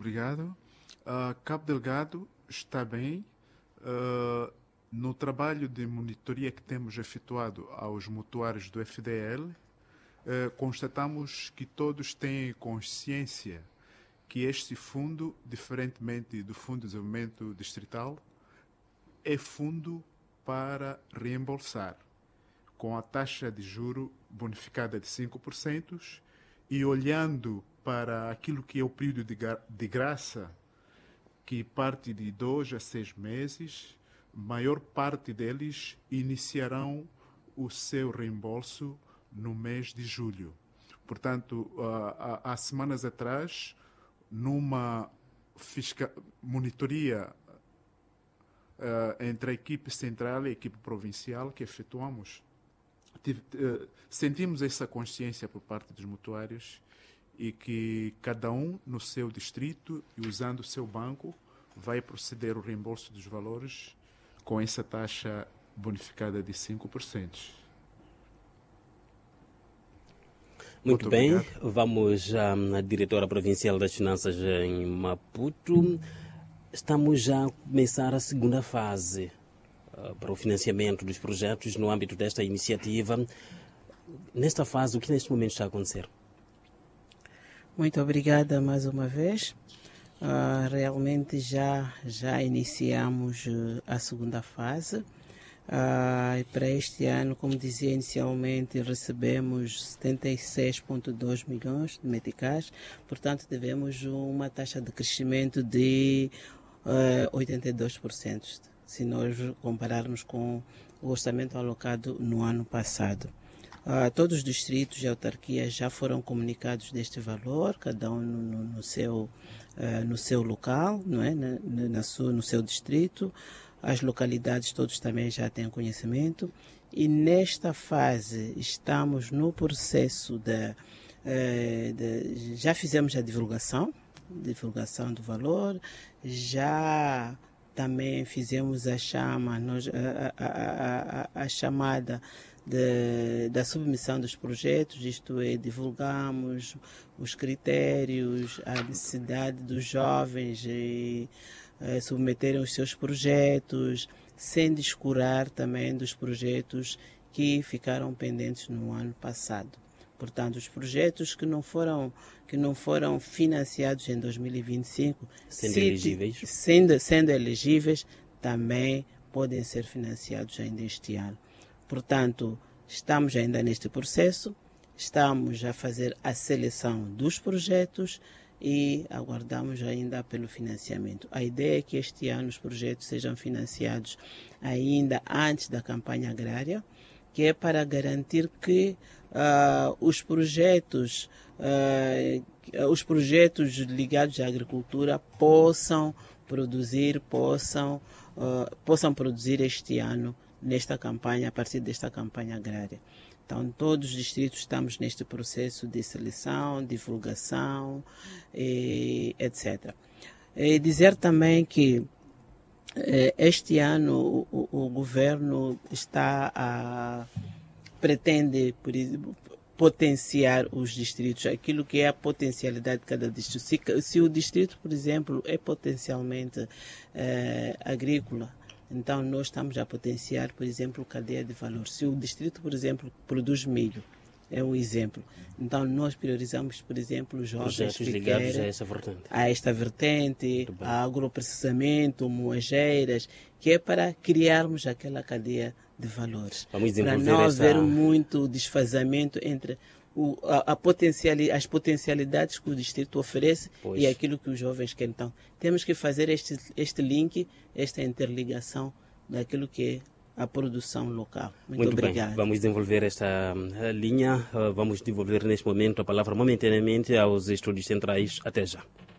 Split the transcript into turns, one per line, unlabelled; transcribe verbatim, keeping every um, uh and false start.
Obrigado. Uh, Cabo Delgado está bem. Uh, no trabalho de monitoria que temos efetuado aos mutuários do F D L, uh, constatamos que todos têm consciência que este fundo, diferentemente do Fundo de Desenvolvimento Distrital, é fundo para reembolsar, com a taxa de juro bonificada de cinco por cento e olhando para aquilo que é o período de, de graça, que parte de dois a seis meses, maior parte deles iniciarão o seu reembolso no mês de julho. Portanto, há, há semanas atrás, numa fisca, monitoria uh, entre a equipe central e a equipe provincial que efetuamos, tive, uh, sentimos essa consciência por parte dos mutuários e que cada um no seu distrito e usando o seu banco vai proceder ao reembolso dos valores com essa taxa bonificada de cinco por cento.
Muito, Muito bem, obrigado. Vamos à, à diretora provincial das finanças em Maputo. Estamos já a começar a segunda fase uh, para o financiamento dos projetos no âmbito desta iniciativa. Nesta fase, o que neste momento está a acontecer?
Muito obrigada mais uma vez. Uh, realmente já, já iniciamos uh, a segunda fase. Uh, para este ano, como dizia inicialmente, recebemos setenta e seis vírgula dois milhões de meticais, portanto devemos uma taxa de crescimento de uh, oitenta e dois por cento, se nós compararmos com o orçamento alocado no ano passado. Uh, todos os distritos e autarquias já foram comunicados deste valor, cada um no, no, seu, uh, no seu local, não é? na, na sua, no seu distrito. As localidades todos também já têm conhecimento e nesta fase estamos no processo de, uh, de já fizemos a divulgação, divulgação do valor, já também fizemos a chama, nós, a, a, a, a, a chamada De, da submissão dos projetos, isto é, divulgamos os critérios, a necessidade dos jovens e, eh, submeterem os seus projetos, sem descurar também dos projetos que ficaram pendentes no ano passado. Portanto, os projetos que não foram, que não foram financiados em dois mil e vinte e cinco,
sendo
se,
elegíveis,
sendo, sendo elegíveis, também podem ser financiados ainda este ano. Portanto, estamos ainda neste processo, estamos a fazer a seleção dos projetos e aguardamos ainda pelo financiamento. A ideia é que este ano os projetos sejam financiados ainda antes da campanha agrária, que é para garantir que uh, os projetos, uh, os projetos ligados à agricultura possam produzir, possam, uh, possam produzir este ano nesta campanha, a partir desta campanha agrária. Então, todos os distritos estamos neste processo de seleção, divulgação, e, etcétera. E dizer também que eh, este ano o, o, o governo está a pretende, por exemplo, potenciar os distritos, aquilo que é a potencialidade de cada distrito. Se, se o distrito, por exemplo, é potencialmente eh, agrícola, então, nós estamos a potenciar, por exemplo, cadeia de valor. Se o distrito, por exemplo, produz milho, é um exemplo. Então, nós priorizamos, por exemplo, os jovens
projetos
que
ligados
querem,
a essa vertente.
A esta vertente, a agroprocessamento, moageiras, que é para criarmos aquela cadeia de valores.
Vamos
para não
essa...
haver muito desfazamento entre o, a, a potenciali, as potencialidades que o distrito oferece pois. E aquilo que os jovens querem. Então, temos que fazer este, este link, esta interligação daquilo que é a produção local. Muito,
Muito
obrigado.
Bem. Vamos desenvolver esta uh, linha, uh, vamos desenvolver neste momento a palavra momentaneamente aos estúdios centrais. Até já.